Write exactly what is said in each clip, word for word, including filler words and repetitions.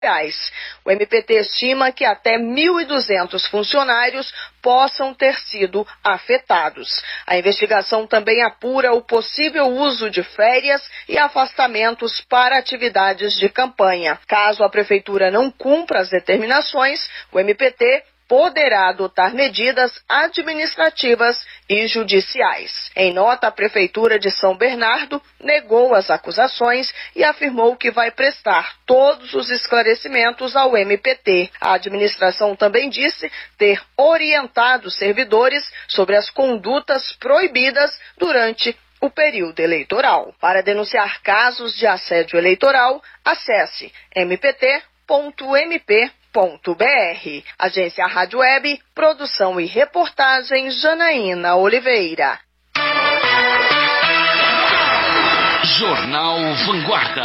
reais. O M P T estima que até mil e duzentos funcionários possam ter sido afetados. A investigação também apura o possível uso de férias e afastamentos para atividades de campanha. Caso a prefeitura não cumpra as determinações, o M P T poderá adotar medidas administrativas e judiciais. Em nota, a Prefeitura de São Bernardo negou as acusações e afirmou que vai prestar todos os esclarecimentos ao M P T. A administração também disse ter orientado os servidores sobre as condutas proibidas durante o período eleitoral. Para denunciar casos de assédio eleitoral, acesse m p t ponto m p ponto b r. Agência Rádio Web, produção e reportagem Janaína Oliveira. Jornal Vanguarda.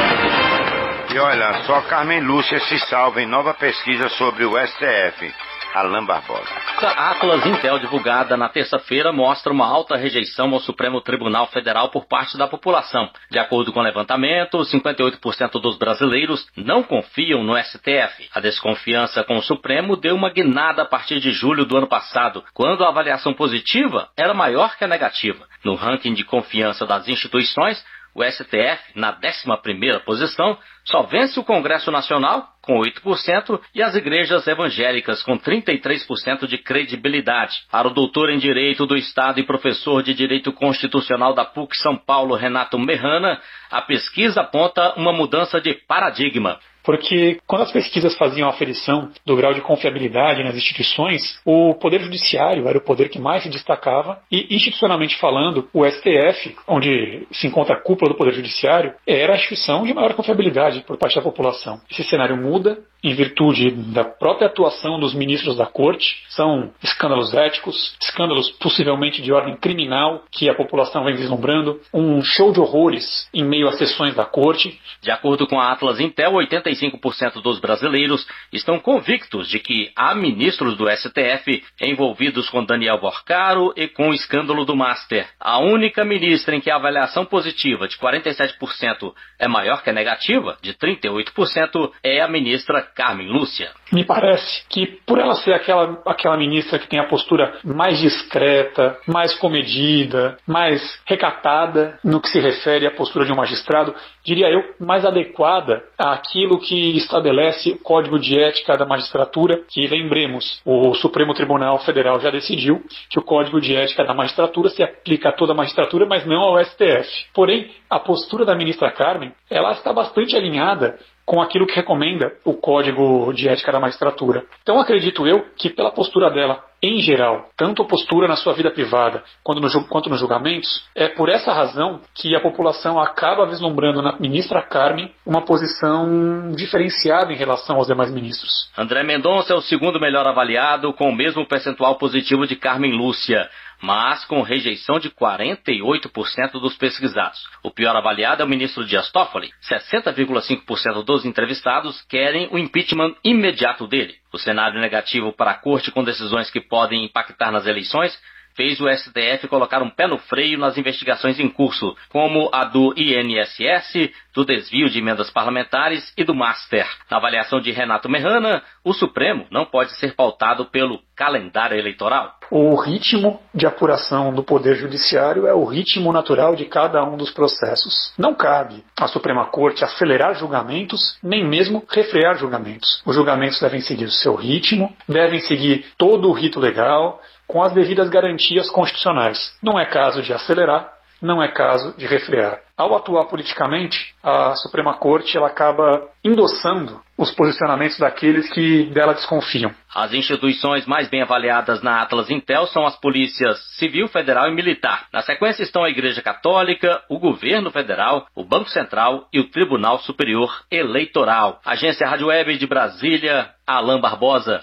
E olha, só Carmen Lúcia se salva em nova pesquisa sobre o S T F. Alain Barbosa. A Atlas Intel divulgada na terça-feira mostra uma alta rejeição ao Supremo Tribunal Federal por parte da população. De acordo com o levantamento, cinquenta e oito por cento dos brasileiros não confiam no S T F. A desconfiança com o Supremo deu uma guinada a partir de julho do ano passado, quando a avaliação positiva era maior que a negativa. No ranking de confiança das instituições, o S T F, na décima primeira posição, só vence o Congresso Nacional, com oito por cento, e as igrejas evangélicas, com trinta e três por cento de credibilidade. Para o doutor em Direito do Estado e professor de Direito Constitucional da P U C São Paulo, Renato Merrana, a pesquisa aponta uma mudança de paradigma. Porque quando as pesquisas faziam a aferição do grau de confiabilidade nas instituições, o Poder Judiciário era o poder que mais se destacava e, institucionalmente falando, o S T F, onde se encontra a cúpula do Poder Judiciário, era a instituição de maior confiabilidade por parte da população. Esse cenário muda em virtude da própria atuação dos ministros da Corte. São escândalos éticos, escândalos possivelmente de ordem criminal que a população vem vislumbrando, um show de horrores em meio às sessões da Corte. De acordo com a Atlas Intel, oitenta e cinco por cento dos brasileiros estão convictos de que há ministros do S T F envolvidos com Daniel Borcaro e com o escândalo do Master. A única ministra em que a avaliação positiva de quarenta e sete por cento é maior que a negativa, de trinta e oito por cento, é a ministra Carmen Lúcia. Me parece que, por ela ser aquela, aquela ministra que tem a postura mais discreta, mais comedida, mais recatada no que se refere à postura de um magistrado, diria eu, mais adequada àquilo que estabelece o Código de Ética da Magistratura, que, lembremos, o Supremo Tribunal Federal já decidiu que o Código de Ética da Magistratura se aplica a toda a magistratura, mas não ao S T F. Porém, a postura da ministra Carmen, ela está bastante alinhada com aquilo que recomenda o Código de Ética da Magistratura. Então acredito eu que pela postura dela, em geral, tanto a postura na sua vida privada quanto, no, quanto nos julgamentos, é por essa razão que a população acaba vislumbrando na ministra Carmen uma posição diferenciada em relação aos demais ministros. André Mendonça é o segundo melhor avaliado, com o mesmo percentual positivo de Carmen Lúcia, mas com rejeição de quarenta e oito por cento dos pesquisados. O pior avaliado é o ministro Dias Toffoli. sessenta vírgula cinco por cento dos entrevistados querem o impeachment imediato dele. O cenário negativo para a corte com decisões que podem impactar nas eleições fez o S T F colocar um pé no freio nas investigações em curso, como a do I N S S, do desvio de emendas parlamentares e do Master. Na avaliação de Renato Merrana, o Supremo não pode ser pautado pelo calendário eleitoral. O ritmo de apuração do Poder Judiciário é o ritmo natural de cada um dos processos. Não cabe à Suprema Corte acelerar julgamentos, nem mesmo refrear julgamentos. Os julgamentos devem seguir o seu ritmo, devem seguir todo o rito legal, com as devidas garantias constitucionais. Não é caso de acelerar, não é caso de refrear. Ao atuar politicamente, a Suprema Corte ela acaba endossando os posicionamentos daqueles que dela desconfiam. As instituições mais bem avaliadas na Atlas Intel são as polícias civil, federal e militar. Na sequência estão a Igreja Católica, o Governo Federal, o Banco Central e o Tribunal Superior Eleitoral. Agência Rádio Web de Brasília, Alain Barbosa.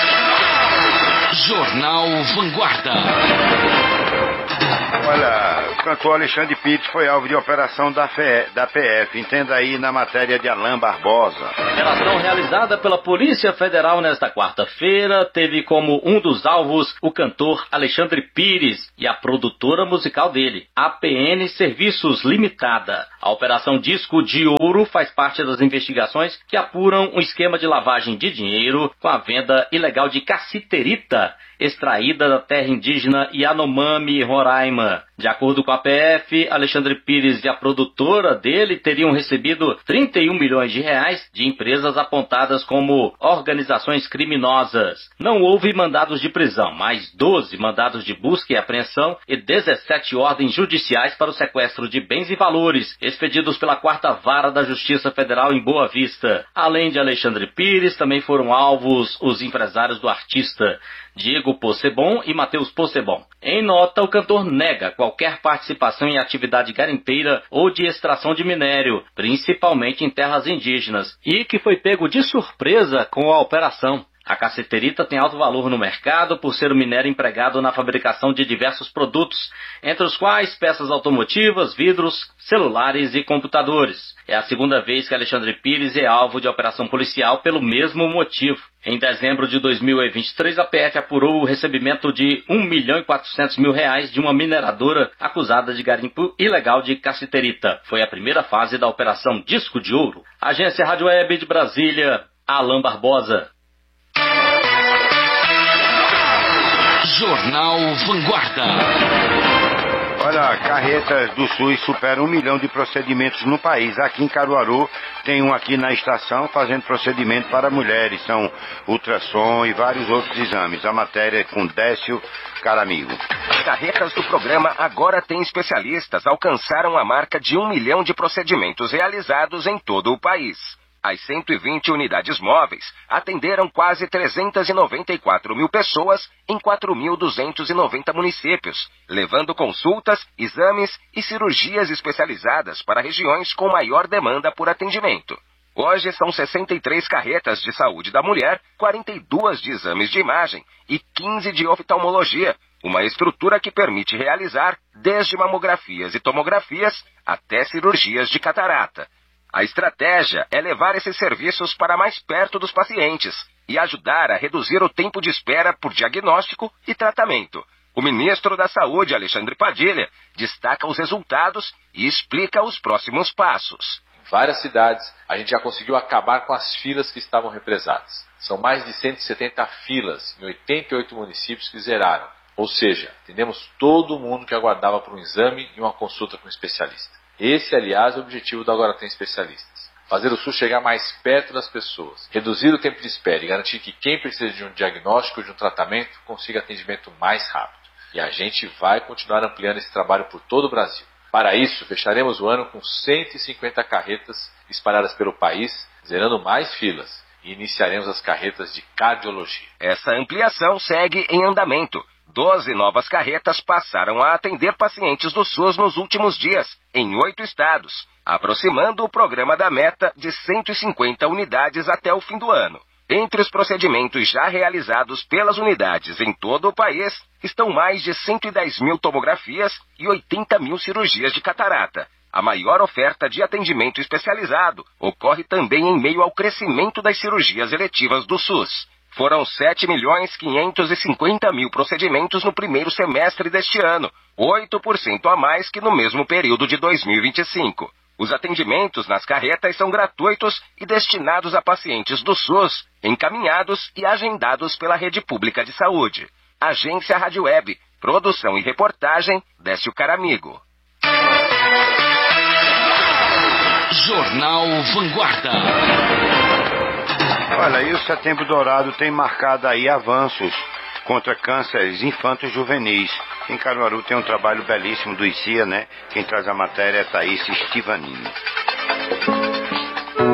Jornal Vanguarda. Olha, O cantor Alexandre Pires foi alvo de operação da, F E, da P F. Entenda aí na matéria de Alain Barbosa. A operação realizada pela Polícia Federal nesta quarta-feira teve como um dos alvos o cantor Alexandre Pires e a produtora musical dele, A P N Serviços Limitada. A Operação Disco de Ouro faz parte das investigações que apuram um esquema de lavagem de dinheiro com a venda ilegal de cassiterita, extraída da terra indígena Yanomami, Roraima. De acordo com a P F, Alexandre Pires e a produtora dele teriam recebido trinta e um milhões de reais de empresas apontadas como organizações criminosas. Não houve mandados de prisão, mas doze mandados de busca e apreensão e dezessete ordens judiciais para o sequestro de bens e valores, expedidos pela quarta Vara da Justiça Federal em Boa Vista. Além de Alexandre Pires, também foram alvos os empresários do artista Diego Possebon e Matheus Possebon. Em nota, o cantor nega qualquer participação em atividade garimpeira ou de extração de minério, principalmente em terras indígenas, e que foi pego de surpresa com a operação. A cassiterita tem alto valor no mercado por ser o minério empregado na fabricação de diversos produtos, entre os quais peças automotivas, vidros, celulares e computadores. É a segunda vez que Alexandre Pires é alvo de operação policial pelo mesmo motivo. Em dezembro de dois mil e vinte e três, a P F apurou o recebimento de um milhão e quatrocentos mil reais de uma mineradora acusada de garimpo ilegal de cassiterita. Foi a primeira fase da Operação Disco de Ouro. Agência Rádio Web de Brasília, Alain Barbosa. Jornal Vanguarda. Olha, carretas do SUS superam um milhão de procedimentos no país. Aqui em Caruaru tem um aqui na estação fazendo procedimento para mulheres. São ultrassom e vários outros exames. A matéria é com Décio Caramigo. As carretas do programa Agora Tem Especialistas alcançaram a marca de um milhão de procedimentos realizados em todo o país. As cento e vinte unidades móveis atenderam quase trezentas e noventa e quatro mil pessoas em quatro mil duzentos e noventa municípios, levando consultas, exames e cirurgias especializadas para regiões com maior demanda por atendimento. Hoje são sessenta e três carretas de saúde da mulher, quarenta e duas de exames de imagem e quinze de oftalmologia, uma estrutura que permite realizar desde mamografias e tomografias até cirurgias de catarata. A estratégia é levar esses serviços para mais perto dos pacientes e ajudar a reduzir o tempo de espera por diagnóstico e tratamento. O ministro da Saúde, Alexandre Padilha, destaca os resultados e explica os próximos passos. Em várias cidades, a gente já conseguiu acabar com as filas que estavam represadas. São mais de cento e setenta filas em oitenta e oito municípios que zeraram. Ou seja, atendemos todo mundo que aguardava por um exame e uma consulta com um especialista. Esse, aliás, é o objetivo do Agora Tem Especialistas. Fazer o SUS chegar mais perto das pessoas, reduzir o tempo de espera e garantir que quem precisa de um diagnóstico ou de um tratamento consiga atendimento mais rápido. E a gente vai continuar ampliando esse trabalho por todo o Brasil. Para isso, fecharemos o ano com cento e cinquenta carretas espalhadas pelo país, zerando mais filas, e iniciaremos as carretas de cardiologia. Essa ampliação segue em andamento. Doze novas carretas passaram a atender pacientes do SUS nos últimos dias, em oito estados, aproximando o programa da meta de cento e cinquenta unidades até o fim do ano. Entre os procedimentos já realizados pelas unidades em todo o país, estão mais de cento e dez mil tomografias e oitenta mil cirurgias de catarata. A maior oferta de atendimento especializado ocorre também em meio ao crescimento das cirurgias eletivas do SUS. Foram sete milhões quinhentos e cinquenta mil procedimentos no primeiro semestre deste ano, oito por cento a mais que no mesmo período de dois mil e vinte e cinco. Os atendimentos nas carretas são gratuitos e destinados a pacientes do SUS, encaminhados e agendados pela Rede Pública de Saúde. Agência Rádio Web, produção e reportagem, Décio Caramigo. Jornal Vanguarda. Olha, e o Setembro Dourado tem marcado aí avanços contra cânceres infantos juvenis. Em Caruaru tem um trabalho belíssimo do I C I A, né? Quem traz a matéria é Thaís Stivanini. Olá.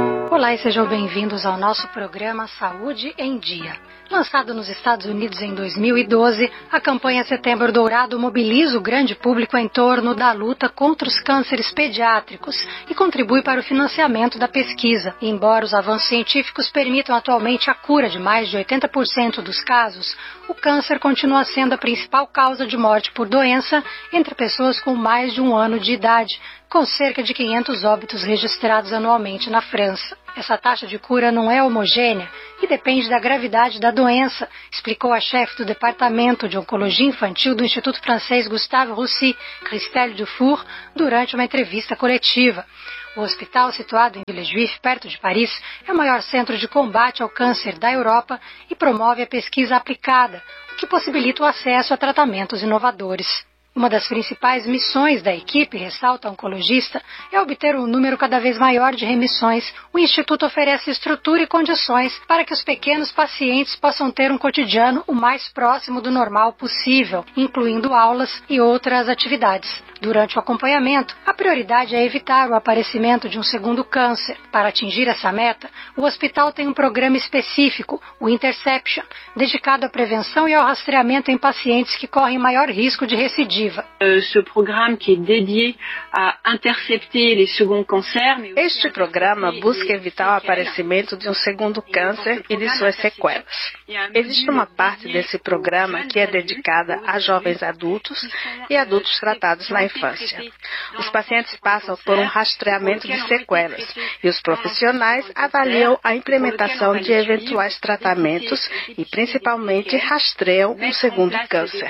Olá e sejam bem-vindos ao nosso programa Saúde em Dia. Lançado nos Estados Unidos em dois mil e doze, a campanha Setembro Dourado mobiliza o grande público em torno da luta contra os cânceres pediátricos e contribui para o financiamento da pesquisa. E embora os avanços científicos permitam atualmente a cura de mais de oitenta por cento dos casos, o câncer continua sendo a principal causa de morte por doença entre pessoas com mais de um ano de idade, com cerca de quinhentos óbitos registrados anualmente na França. Essa taxa de cura não é homogênea e depende da gravidade da doença, explicou a chefe do Departamento de Oncologia Infantil do Instituto Francês Gustave Roussy, Christelle Dufour, durante uma entrevista coletiva. O hospital, situado em Villejuif, perto de Paris, é o maior centro de combate ao câncer da Europa e promove a pesquisa aplicada, o que possibilita o acesso a tratamentos inovadores. Uma das principais missões da equipe, ressalta a oncologista, é obter um número cada vez maior de remissões. O Instituto oferece estrutura e condições para que os pequenos pacientes possam ter um cotidiano o mais próximo do normal possível, incluindo aulas e outras atividades. Durante o acompanhamento, a prioridade é evitar o aparecimento de um segundo câncer. Para atingir essa meta, o hospital tem um programa específico, o Interception, dedicado à prevenção e ao rastreamento em pacientes que correm maior risco de recidiva. Este programa que é dédié a intercepter les seconds cancers. Este programa busca evitar o aparecimento de um segundo câncer e de suas sequelas. Existe uma parte desse programa que é dedicada a jovens adultos e adultos tratados na infância. Os pacientes passam por um rastreamento de sequelas e os profissionais avaliam a implementação de eventuais tratamentos e, principalmente, rastreiam um segundo câncer.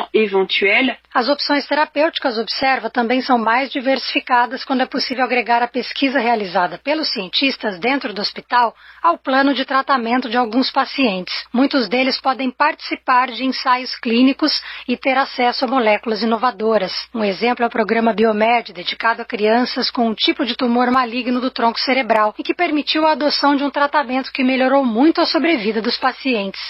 As opções terapêuticas, observa, também são mais diversificadas quando é possível agregar a pesquisa realizada pelos cientistas dentro do hospital ao plano de tratamento de alguns pacientes. Muitos deles podem participar de ensaios clínicos e ter acesso a moléculas inovadoras. Um exemplo é o programa Biomed, dedicado a crianças com um tipo de tumor maligno do tronco cerebral e que permitiu a adoção de um tratamento que melhorou muito a sobrevida dos pacientes.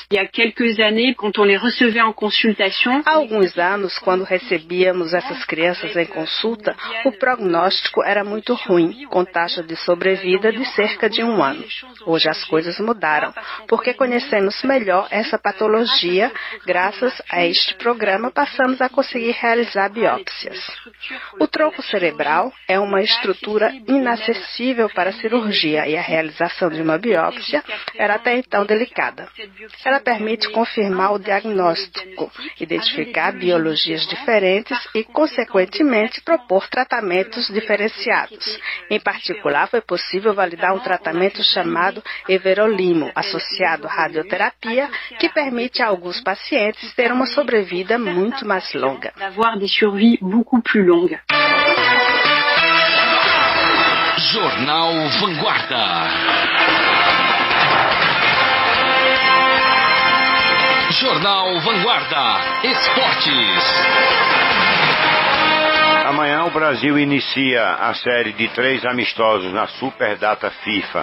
Há alguns anos, quando recebíamos essas crianças em consulta, o prognóstico era muito ruim, com taxa de sobrevida de cerca de um ano. Hoje as coisas mudaram, porque conhecemos melhor essa patologia. Graças a este programa, passamos a conseguir realizar biópsias. O tronco cerebral é uma estrutura inacessível para a cirurgia e a realização de uma biópsia era até então delicada. Ela permite confirmar o diagnóstico, identificar biologias diferentes e, consequentemente, propor tratamentos diferenciados. Em particular, foi possível validar um tratamento chamado everolimo, associado à radioterapia, que permite a alguns pacientes ter uma sobrevida muito mais longa. Jornal Vanguarda. Jornal Vanguarda. Esportes. Amanhã o Brasil inicia a série de três amistosos na Superdata FIFA.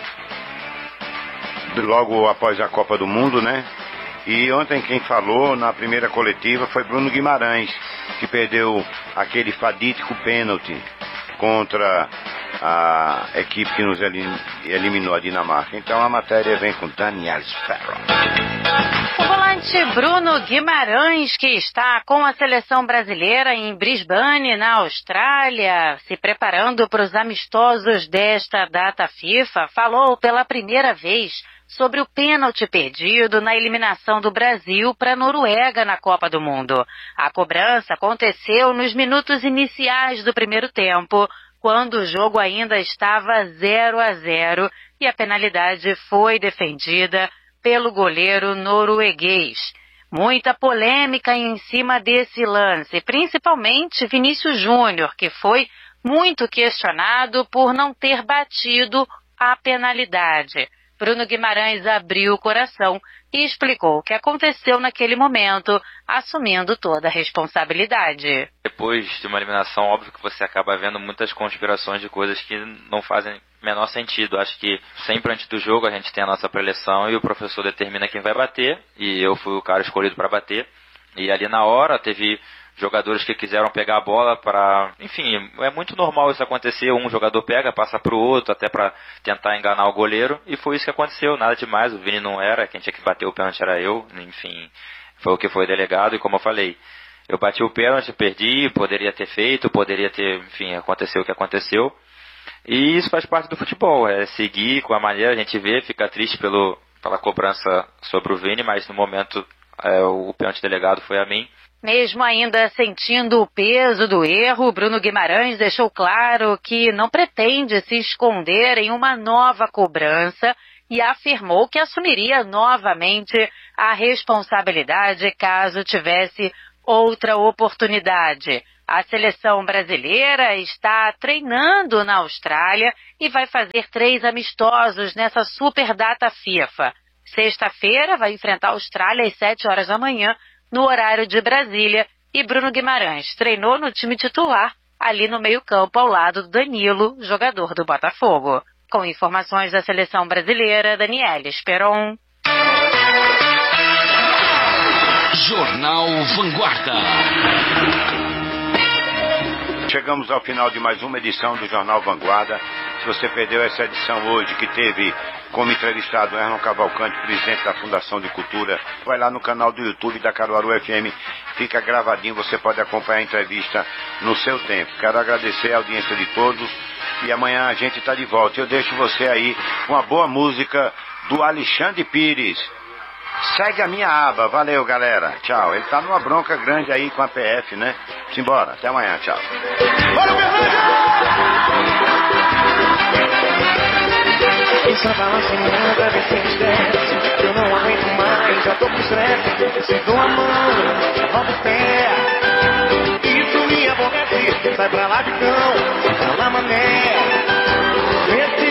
Logo após a Copa do Mundo, né? E ontem quem falou na primeira coletiva foi Bruno Guimarães, que perdeu aquele fadídico pênalti contra a equipe que nos eliminou, a Dinamarca. Então a matéria vem com Daniel Sferro. O volante Bruno Guimarães, que está com a seleção brasileira em Brisbane, na Austrália, se preparando para os amistosos desta data FIFA, falou pela primeira vez sobre o pênalti perdido na eliminação do Brasil para a Noruega na Copa do Mundo. A cobrança aconteceu nos minutos iniciais do primeiro tempo, quando o jogo ainda estava zero a zero e a penalidade foi defendida pelo goleiro norueguês. Muita polêmica em cima desse lance, principalmente Vinícius Júnior, que foi muito questionado por não ter batido a penalidade. Bruno Guimarães abriu o coração e explicou o que aconteceu naquele momento, assumindo toda a responsabilidade. Depois de uma eliminação, óbvio que você acaba vendo muitas conspirações de coisas que não fazem menor sentido. Acho que sempre antes do jogo a gente tem a nossa preleção e o professor determina quem vai bater, e eu fui o cara escolhido para bater. E ali na hora teve jogadores que quiseram pegar a bola para... Enfim, é muito normal isso acontecer, um jogador pega, passa para o outro, até para tentar enganar o goleiro, e foi isso que aconteceu, nada demais, o Vini não era, quem tinha que bater o pênalti era eu, enfim, foi o que foi delegado, e como eu falei, eu bati o pênalti, perdi, poderia ter feito, poderia ter, enfim, aconteceu o que aconteceu, e isso faz parte do futebol, é seguir com a maneira, a gente vê, fica triste pelo, pela cobrança sobre o Vini, mas no momento é, o pênalti delegado foi a mim. Mesmo ainda sentindo o peso do erro, Bruno Guimarães deixou claro que não pretende se esconder em uma nova cobrança e afirmou que assumiria novamente a responsabilidade caso tivesse outra oportunidade. A seleção brasileira está treinando na Austrália e vai fazer três amistosos nessa super data FIFA. Sexta-feira vai enfrentar a Austrália às sete horas da manhã, no horário de Brasília, e Bruno Guimarães treinou no time titular, ali no meio-campo, ao lado do Danilo, jogador do Botafogo. Com informações da seleção brasileira, Daniela Esperon. Jornal Vanguarda. Chegamos ao final de mais uma edição do Jornal Vanguarda. Se você perdeu essa edição hoje, que teve como entrevistado Erlon Cavalcante, presidente da Fundação de Cultura, vai lá no canal do YouTube da Caruaru F M, fica gravadinho, você pode acompanhar a entrevista no seu tempo. Quero agradecer a audiência de todos e amanhã a gente está de volta. Eu deixo você aí com uma boa música do Alexandre Pires. Segue a minha aba, valeu galera, tchau. Ele tá numa bronca grande aí com a P F, né? Simbora, até amanhã, tchau. Essa balança nada defende desce. Eu não aguento mais, já tô com estresse. Se dou a mão, roubo o pé. Isso me aborrece, sai pra lá de cama.